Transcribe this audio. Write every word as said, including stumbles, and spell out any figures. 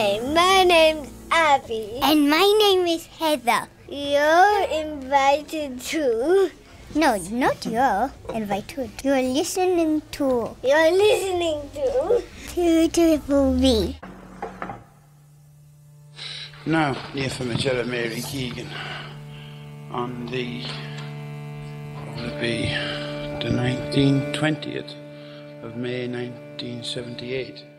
Hi, my name's Abby. And my name is Heather. You're invited to... No, not you're invited. You're listening to... You're listening to... To Triple B. Now, the infamous Ella Mary Keegan on the... what will it be? The nineteenth, twentieth of May nineteen seventy-eight.